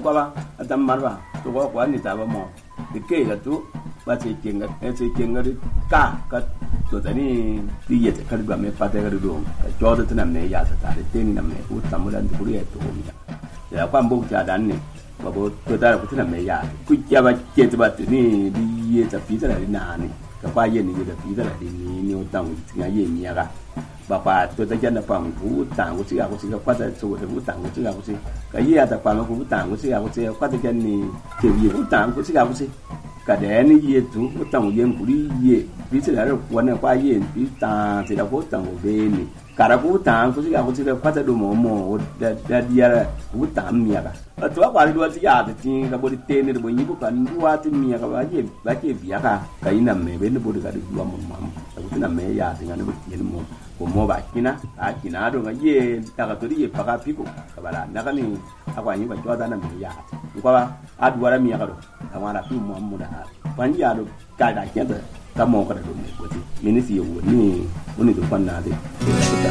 qua ba tam mar ba to ko kwa ni ta ba mo de ke ga tu ba che ken ga ka to ta ni ti ye ka ga me pa ta ga do jo de ta me ya ta de te ni na me u tam ran tu ri to mi ya kwa mbo cha dan ni ba bo to ta ku ta me ya ku ya ba che ta ba ni di ye ta pi ta ni na ni ka ba ye ni de pi ta ni ni o ta u ti ga ye ni ya ga bà bà tôi ta chân là phòng vũ tàng của chị có qua ta số thì vũ tàng của chị có chị cái gì ta qua mà vũ tàng của chị có chị qua ta chân thì kiểu gì vũ tàng của chị có chị cả đẻ này gì chú vũ tàng của em của đi gì ví dụ là quán này qua gì ví tàng thì là vũ tàng của bên này cả là vũ tàng của chị có chị qua ta đồ mồ đã đi ra vũ tàng mía cả ở chỗ qua đi đua chị thì cái body tên này body bút cần đua thì mía cái gì việc cái nằm mẹ bên nó body cái đua mồm cái nằm mẹ ya thì nó bị gì mồm mo ba kina a kina do ngaye taka to ri paka piko kabala nakani akwa nyi ba jwa na me ya ko ba adwara mi yakado amara fi mo muda ban ya do ka da kenda ka mo ka do me ko ti minisi yo ni to panna de